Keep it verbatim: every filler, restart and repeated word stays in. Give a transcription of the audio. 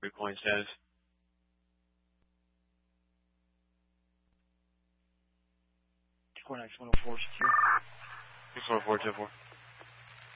Recording status. Coordinates one oh four secure. six one four two four.